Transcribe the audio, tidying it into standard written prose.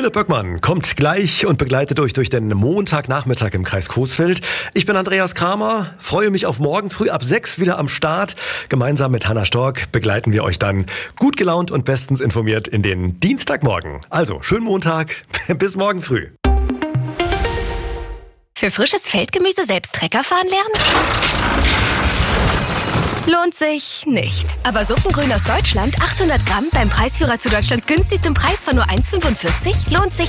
Philipp Böckmann kommt gleich und begleitet euch durch den Montagnachmittag im Kreis Coesfeld. Ich bin Andreas Kramer, freue mich auf morgen früh ab 6 wieder am Start. Gemeinsam mit Hanna Stork begleiten wir euch dann gut gelaunt und bestens informiert in den Dienstagmorgen. Also, schönen Montag, bis morgen früh. Für frisches Feldgemüse selbst Trecker fahren lernen? Lohnt sich nicht. Aber Suppengrün aus Deutschland, 800 Gramm, beim Preisführer zu Deutschlands günstigstem Preis von nur 1,45 lohnt sich